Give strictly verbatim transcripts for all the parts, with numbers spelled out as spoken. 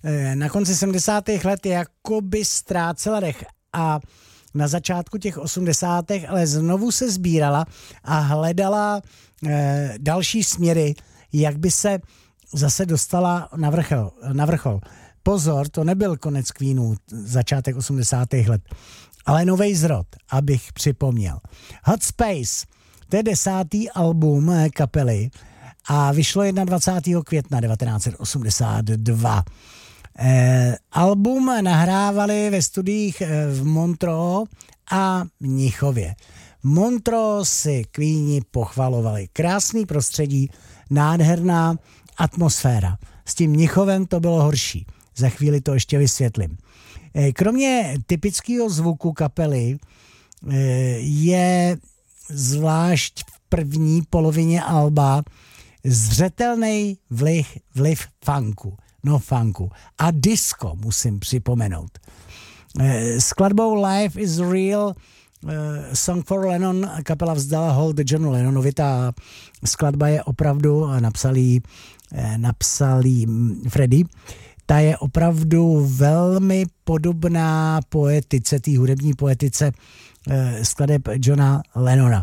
na konci sedmdesátých let jakoby ztrácela dech a na začátku těch osmdesátých ale znovu se sbírala a hledala eh, další směry, jak by se zase dostala na vrchol. Na vrchol. Pozor, to nebyl konec Queenů, začátek osmdesátých let, ale novej zrod, abych připomněl. Hot Space, to je desátý album kapely a vyšlo dvacátého prvního května devatenáct set osmdesát dva. Eh, album nahrávali ve studiích v Montreux a Mnichově. Montreux si Queeni pochvalovali. Krásný prostředí, nádherná atmosféra. S tím Mnichovem to bylo horší. Za chvíli to ještě vysvětlím. Eh, kromě typického zvuku kapely eh, je zvlášť v první polovině alba zřetelný vliv, vliv funku. No funku. A disco musím připomenout. Skladbou Life is Real Song for Lennon kapela vzdala hold Johnu Lennonovi. Ta skladba je opravdu, napsal jí, napsal jí Freddie, ta je opravdu velmi podobná poetice, té hudební poetice skladeb Johna Lennona.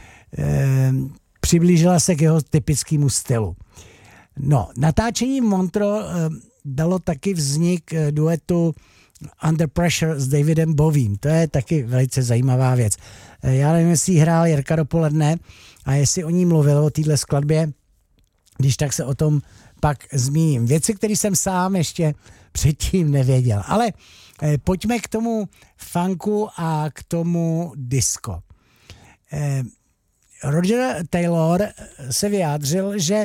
Přiblížila se k jeho typickému stylu. No, natáčení v Montreux eh, dalo taky vznik eh, duetu Under Pressure s Davidem Bowiem. To je taky velice zajímavá věc. Eh, já nevím, jestli hrál Jirka dopoledne a jestli o ní mluvil, o téhle skladbě, když tak se o tom pak zmíním. Věci, které jsem sám ještě předtím nevěděl. Ale eh, pojďme k tomu funku a k tomu disco. Eh, Roger Taylor se vyjádřil, že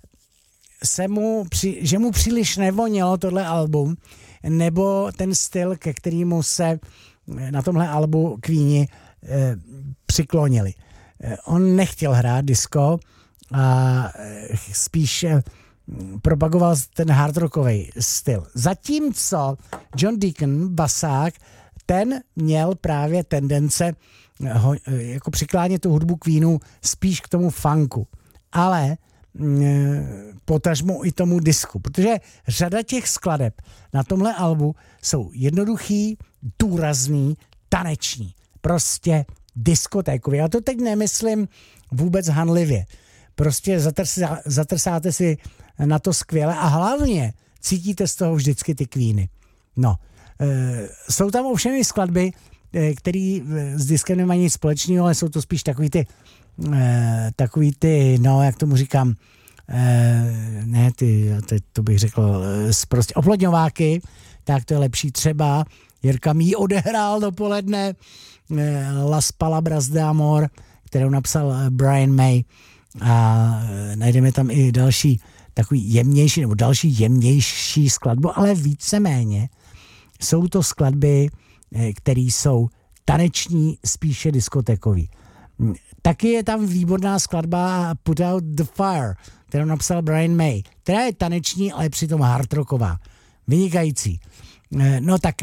se mu, při, že mu příliš nevonilo tohle album, nebo ten styl, ke kterému se na tomhle albu Queeni eh, přiklonili. Eh, on nechtěl hrát disco a eh, spíš eh, propagoval ten hard rockový styl. Zatímco John Deacon, basák, ten měl právě tendence ho, eh, jako přiklánět tu hudbu Queenů spíš k tomu funku. Ale potažmo i tomu disku, protože řada těch skladeb na tomhle albu jsou jednoduchý, důrazný, taneční, prostě diskotékový. Já to teď nemyslím vůbec hanlivě. Prostě zatrsá, zatrsáte si na to skvěle a hlavně cítíte z toho vždycky ty Queeny. No, e, jsou tam ovšem i skladby, e, které s diskem nemají nic společného, ale jsou to spíš takový ty Eh, takový ty, no jak tomu říkám, eh, ne ty, to, to bych řekl, eh, prostě oplodňováky, tak to je lepší. Třeba Jirka mi odehrál dopoledne eh, Las Palabras de Amor, kterou napsal eh, Brian May a eh, najdeme tam i další takový jemnější, nebo další jemnější skladbu, ale víceméně jsou to skladby, eh, které jsou taneční, spíše diskotékový. Taky je tam výborná skladba Put Out the Fire, kterou napsal Brian May, která je taneční, ale přitom hardrocková. Vynikající. No tak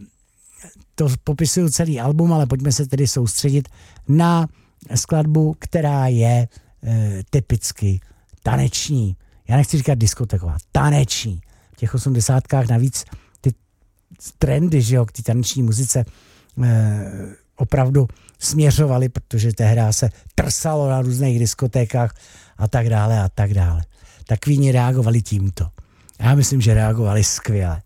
to popisuju celý album, ale pojďme se tedy soustředit na skladbu, která je e, typicky taneční. Já nechci říkat diskotéková, taneční. V těch osmdesátkách navíc ty trendy, že jo, k té taneční muzice e, opravdu směřovali, protože tehdy se trsalo na různých diskotékách a tak dále a tak dále. Tak Queeni reagovali tímto. Já myslím, že reagovali skvěle.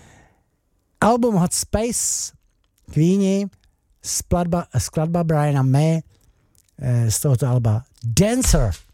Album Hot Space, Queeni, skladba, skladba Briana May z tohoto alba Dancer.